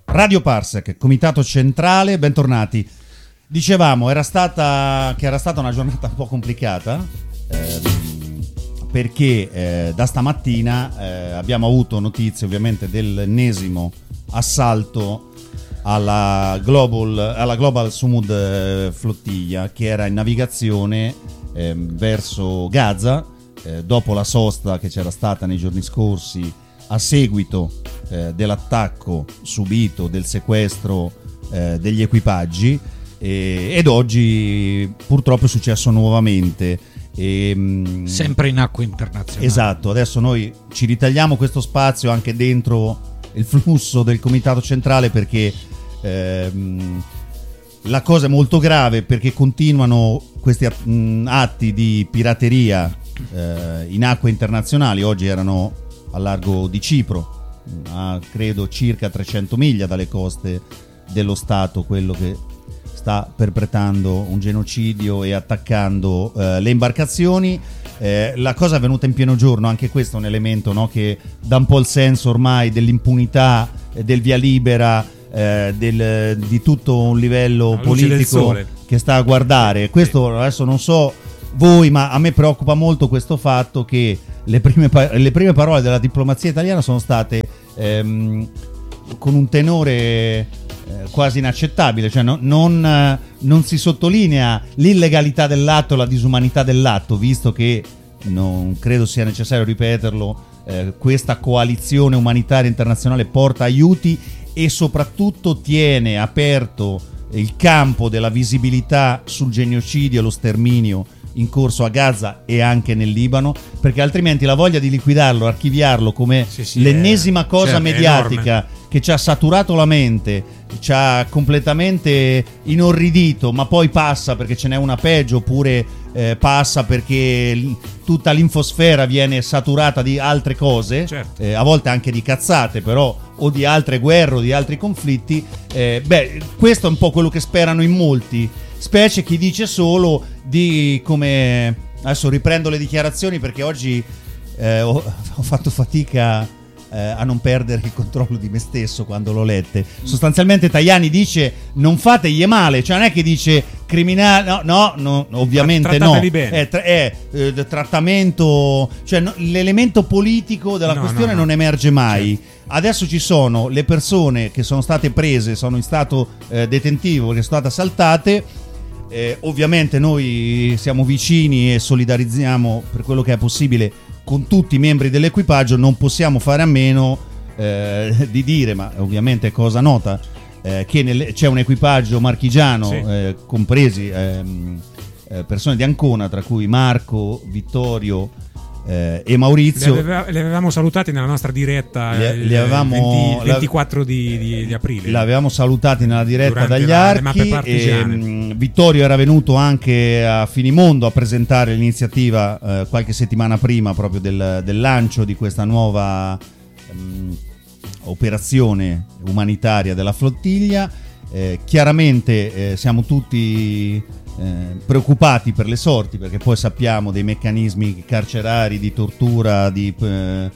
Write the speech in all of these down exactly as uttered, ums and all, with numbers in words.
Radio Parsec, Comitato Centrale, bentornati. Dicevamo era stata, che era stata una giornata un po' complicata, eh, perché eh, da stamattina eh, abbiamo avuto notizie ovviamente dell'ennesimo assalto alla Global, alla Global Sumud eh, flottiglia che era in navigazione eh, verso Gaza, eh, dopo la sosta che c'era stata nei giorni scorsi a seguito eh, dell'attacco subito, del sequestro eh, degli equipaggi, e, ed oggi purtroppo è successo nuovamente. E, mh, sempre in acque internazionali. Esatto, adesso noi ci ritagliamo questo spazio anche dentro il flusso del Comitato Centrale, perché ehm, la cosa è molto grave, perché continuano questi mh, atti di pirateria eh, in acque internazionali. Oggi erano al largo di Cipro, a credo circa trecento miglia dalle coste dello Stato, quello che sta perpetrando un genocidio e attaccando eh, le imbarcazioni. Eh, la cosa è venuta in pieno giorno, anche questo è un elemento, no, che dà un po' il senso ormai dell'impunità, eh, del via libera, eh, del, di tutto un livello politico che sta a guardare. Questo adesso non so voi, ma a me preoccupa molto questo fatto che le prime, pa- le prime parole della diplomazia italiana sono state ehm, con un tenore eh, quasi inaccettabile, cioè no, non, eh, non si sottolinea l'illegalità dell'atto, la disumanità dell'atto, visto che non credo sia necessario ripeterlo, eh, questa coalizione umanitaria internazionale porta aiuti e soprattutto tiene aperto il campo della visibilità sul genocidio e lo sterminio in corso a Gaza e anche nel Libano, perché altrimenti la voglia di liquidarlo, archiviarlo come sì, sì, l'ennesima cosa certo, mediatica che ci ha saturato la mente, ci ha completamente inorridito, ma poi passa perché ce n'è una peggio, oppure eh, passa perché l- tutta l'infosfera viene saturata di altre cose, certo. eh, a volte anche di cazzate, però, o di altre guerre o di altri conflitti. Eh, beh, questo è un po' quello che sperano in molti, specie chi dice solo di come... Adesso riprendo le dichiarazioni perché oggi eh, ho, ho fatto fatica eh, a non perdere il controllo di me stesso quando l'ho lette. Sostanzialmente Tajani dice non fategli male, cioè non è che dice criminale, no, no, no ovviamente no, è, tra, è eh, trattamento, cioè no, l'elemento politico della no, questione no, no. non emerge mai. Certo. Adesso ci sono le persone che sono state prese, sono in stato eh, detentivo, che sono state assaltate. Eh, ovviamente noi siamo vicini e solidarizziamo per quello che è possibile con tutti i membri dell'equipaggio. Non possiamo fare a meno eh, di dire, ma ovviamente è cosa nota, eh, che nel, c'è un equipaggio marchigiano, sì. eh, compresi ehm, eh, persone di Ancona, tra cui Marco, Vittorio eh, e Maurizio. Li, aveva, li avevamo salutati nella nostra diretta li, il li avevamo, venti, ventiquattro di, di, di aprile. L'avevamo salutati nella diretta Durante dagli la, archi e, mh, Vittorio era venuto anche a Finimondo a presentare l'iniziativa eh, qualche settimana prima proprio del, del lancio di questa nuova mh, operazione umanitaria della flottiglia. Eh, chiaramente eh, siamo tutti Eh, preoccupati per le sorti, perché poi sappiamo dei meccanismi carcerari di tortura, di, eh,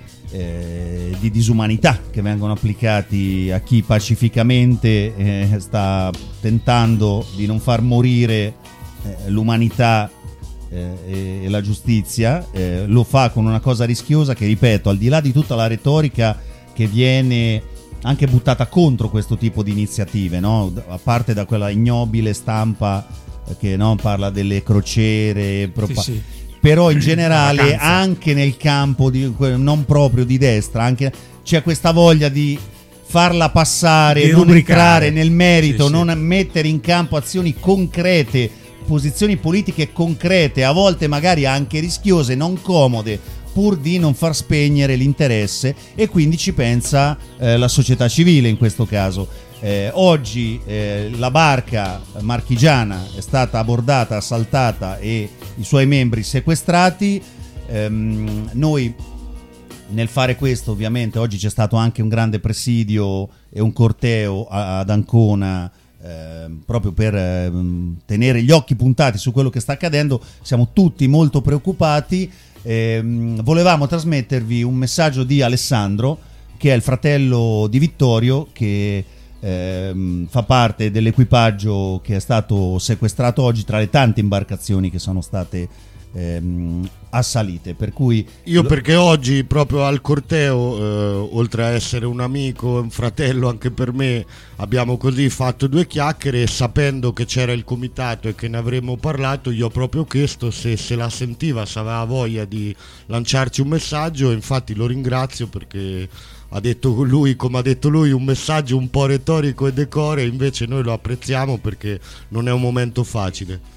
eh, di disumanità che vengono applicati a chi pacificamente eh, sta tentando di non far morire eh, l'umanità eh, e la giustizia. Eh, lo fa con una cosa rischiosa che, ripeto, al di là di tutta la retorica che viene anche buttata contro questo tipo di iniziative, no? A parte da quella ignobile stampa che no, parla delle crociere, propa- sì, sì. però in generale anche nel campo di, non proprio di destra, anche c'è questa voglia di farla passare, di non entrare nel merito, sì, non sì. mettere in campo azioni concrete, posizioni politiche concrete, a volte magari anche rischiose, non comode, pur di non far spegnere l'interesse, e quindi ci pensa eh, la società civile in questo caso. Eh, oggi eh, la barca marchigiana è stata abbordata, assaltata e i suoi membri sequestrati. Ehm, noi nel fare questo, ovviamente, oggi c'è stato anche un grande presidio e un corteo a, ad Ancona, eh, proprio per eh, tenere gli occhi puntati su quello che sta accadendo. Siamo tutti molto preoccupati. Eh, volevamo trasmettervi un messaggio di Alessandro, che è il fratello di Vittorio, che ehm, fa parte dell'equipaggio che è stato sequestrato oggi tra le tante imbarcazioni che sono state ehm, assalite. Per cui io, perché oggi proprio al corteo, eh, oltre a essere un amico, un fratello anche per me, abbiamo così fatto due chiacchiere, e sapendo che c'era il comitato e che ne avremmo parlato, gli ho proprio chiesto se se la sentiva, se aveva voglia di lanciarci un messaggio, e infatti lo ringrazio perché ha detto lui, come ha detto lui, un messaggio un po' retorico e decore, invece noi lo apprezziamo perché non è un momento facile.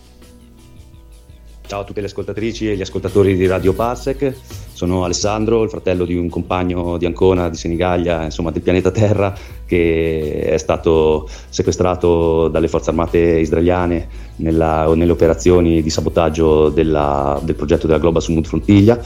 Ciao a tutte le ascoltatrici e gli ascoltatori di Radio Parsec, sono Alessandro, il fratello di un compagno di Ancona, di Senigallia, insomma del pianeta Terra, che è stato sequestrato dalle forze armate israeliane nella, nelle operazioni di sabotaggio della, del progetto della Global Smooth Flotilla,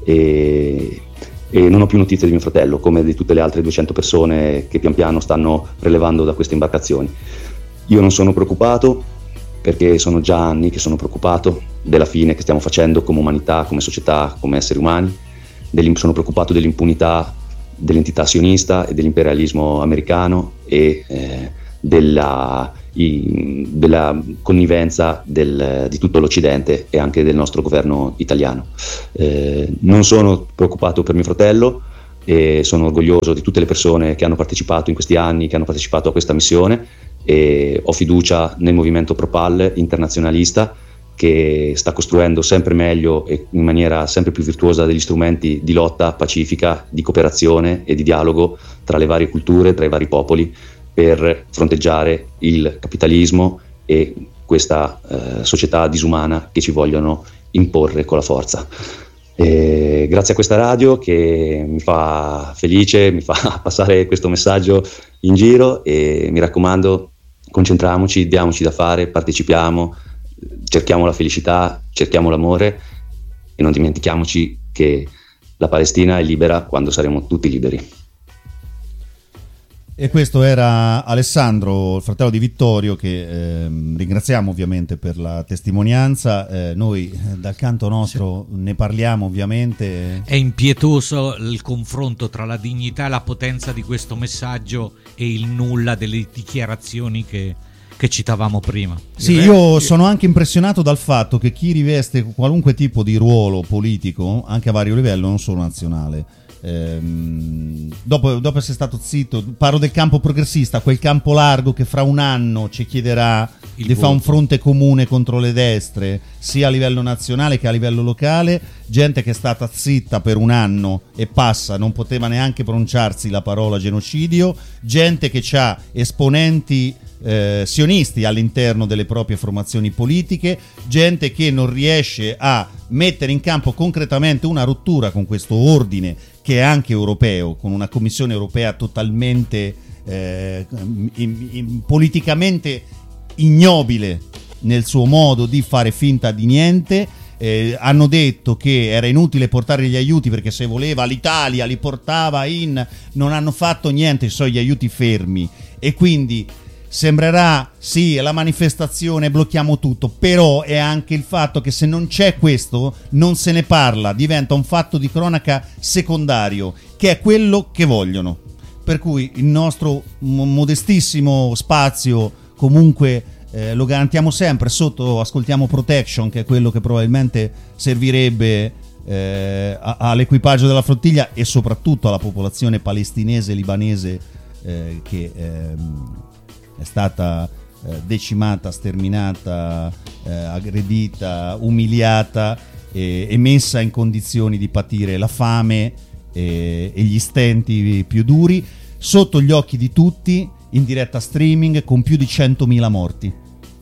e, e non ho più notizie di mio fratello, come di tutte le altre duecento persone che pian piano stanno prelevando da queste imbarcazioni. Io non sono preoccupato, perché sono già anni che sono preoccupato della fine che stiamo facendo come umanità, come società, come esseri umani. Sono preoccupato dell'impunità dell'entità sionista e dell'imperialismo americano e eh, della, i, della connivenza del, di tutto l'Occidente e anche del nostro governo italiano. Eh, non sono preoccupato per mio fratello e sono orgoglioso di tutte le persone che hanno partecipato in questi anni, che hanno partecipato a questa missione, e ho fiducia nel movimento Propal internazionalista, che sta costruendo sempre meglio e in maniera sempre più virtuosa degli strumenti di lotta pacifica, di cooperazione e di dialogo tra le varie culture, tra i vari popoli, per fronteggiare il capitalismo e questa eh, società disumana che ci vogliono imporre con la forza. E grazie a questa radio che mi fa felice, mi fa passare questo messaggio in giro, e mi raccomando, concentriamoci, diamoci da fare, partecipiamo, cerchiamo la felicità, cerchiamo l'amore, e non dimentichiamoci che la Palestina è libera quando saremo tutti liberi. E questo era Alessandro, il fratello di Vittorio, che ehm, ringraziamo ovviamente per la testimonianza. Eh, noi eh, dal canto nostro sì. ne parliamo ovviamente. È impietoso il confronto tra la dignità e la potenza di questo messaggio e il nulla delle dichiarazioni che, che citavamo prima. Sì, io sono anche impressionato dal fatto che chi riveste qualunque tipo di ruolo politico, anche a vario livello, non solo nazionale, Ehm, dopo, dopo essere stato zitto, parlo del campo progressista, quel campo largo che fra un anno ci chiederà Il di fare un fronte comune contro le destre, sia a livello nazionale che a livello locale. Gente che è stata zitta per un anno e passa, non poteva neanche pronunciarsi la parola genocidio, gente che ha esponenti eh, sionisti all'interno delle proprie formazioni politiche, gente che non riesce a mettere in campo concretamente una rottura con questo ordine che è anche europeo, con una Commissione europea totalmente eh, in, in, politicamente ignobile nel suo modo di fare finta di niente. Eh, hanno detto che era inutile portare gli aiuti perché se voleva l'Italia li portava in... non hanno fatto niente, sono gli aiuti fermi, e quindi sembrerà sì, è la manifestazione, blocchiamo tutto, però è anche il fatto che se non c'è questo non se ne parla, diventa un fatto di cronaca secondario, che è quello che vogliono. Per cui il nostro modestissimo spazio comunque eh, lo garantiamo sempre. Sotto ascoltiamo Protection, che è quello che probabilmente servirebbe eh, a- all'equipaggio della flottiglia e soprattutto alla popolazione palestinese e libanese eh, che ehm, è stata eh, decimata, sterminata, eh, aggredita, umiliata e, e messa in condizioni di patire la fame e, e gli stenti più duri, sotto gli occhi di tutti, in diretta streaming, con più di centomila morti.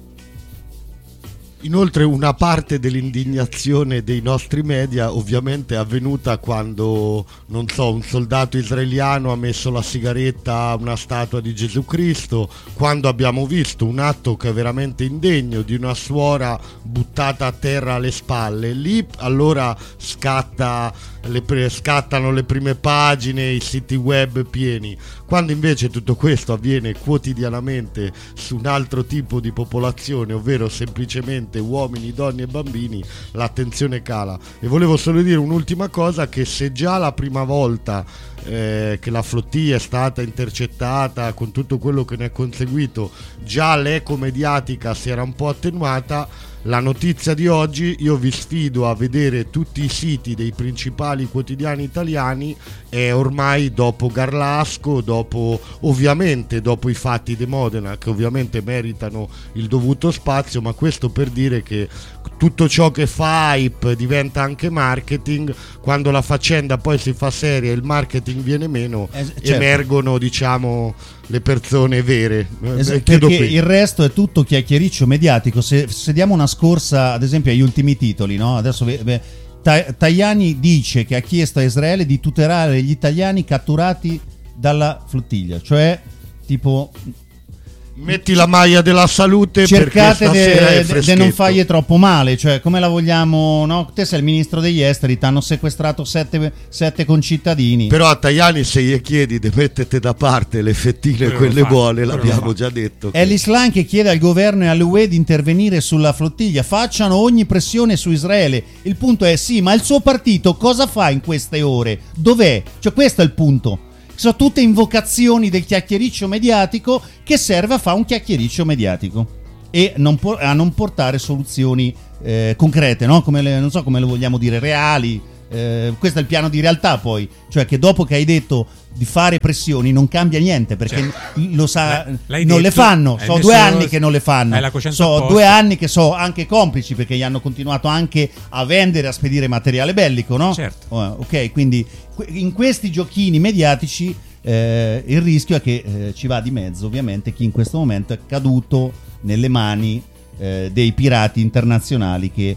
Inoltre una parte dell'indignazione dei nostri media ovviamente è avvenuta quando, non so, un soldato israeliano ha messo la sigaretta a una statua di Gesù Cristo, quando abbiamo visto un atto che è veramente indegno di una suora buttata a terra alle spalle. Lì allora scatta le pre- scattano le prime pagine, i siti web pieni, quando invece tutto questo avviene quotidianamente su un altro tipo di popolazione, ovvero semplicemente uomini, donne e bambini, l'attenzione cala. E volevo solo dire un'ultima cosa, che se già la prima volta eh, che la flottiglia è stata intercettata, con tutto quello che ne è conseguito, già l'eco mediatica si era un po' attenuata. La notizia di oggi, io vi sfido a vedere tutti i siti dei principali quotidiani italiani, è ormai dopo Garlasco, dopo ovviamente dopo i fatti di Modena, che ovviamente meritano il dovuto spazio, ma questo per dire che tutto ciò che fa hype diventa anche marketing. Quando la faccenda poi si fa seria e il marketing viene meno, eh, certo. emergono, diciamo, le persone vere. Es- perché qui. Il resto è tutto chiacchiericcio mediatico. Se, se diamo una scorsa, ad esempio, agli ultimi titoli, no? Adesso beh, Tajani dice che ha chiesto a Israele di tutelare gli italiani catturati dalla flottiglia, cioè tipo metti la maglia della salute, cercate di non fargli troppo male, cioè come la vogliamo, no? Te sei il ministro degli esteri, ti hanno sequestrato sette, sette concittadini, però a Tajani se gli chiedi di metterti da parte le fettine, però quelle buone, l'abbiamo già detto è che... l'Islam che chiede al governo e all'U E di intervenire sulla flottiglia, facciano ogni pressione su Israele. Il punto è sì, ma il suo partito cosa fa in queste ore? Dov'è? Cioè questo è il punto. Sono tutte invocazioni del chiacchiericcio mediatico che serve a fare un chiacchiericcio mediatico e non po- a non portare soluzioni eh, concrete, no? Come le, non so come lo vogliamo dire, reali. Eh, questo è il piano di realtà, poi, cioè che dopo che hai detto di fare pressioni non cambia niente, perché cioè, lo sa, l'hai non detto, le fanno, so due anni che non le fanno, so due anni che so anche complici, perché gli hanno continuato anche a vendere, a spedire materiale bellico, no? Certo. Oh, ok, quindi in questi giochini mediatici eh, il rischio è che eh, ci va di mezzo ovviamente chi in questo momento è caduto nelle mani eh, dei pirati internazionali che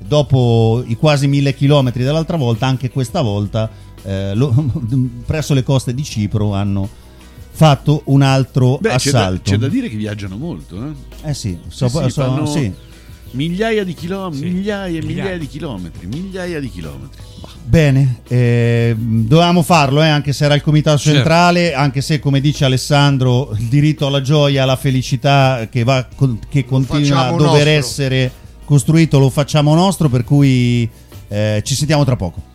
dopo i quasi mille chilometri dell'altra volta, anche questa volta eh, lo, presso le coste di Cipro hanno fatto un altro Beh, assalto. C'è da, c'è da dire che viaggiano molto, eh, eh sì, so, eh sì, so, fanno sì. migliaia di chilometri, Sì. migliaia e migliaia Migliaia. di chilometri, migliaia di chilometri. Bah. Bene, eh, dovevamo farlo, eh, anche se era il comitato centrale, certo. Anche se, come dice Alessandro, il diritto alla gioia, alla felicità che, va, che continua a dover nostro. essere costruito lo facciamo nostro, per cui eh, ci sentiamo tra poco.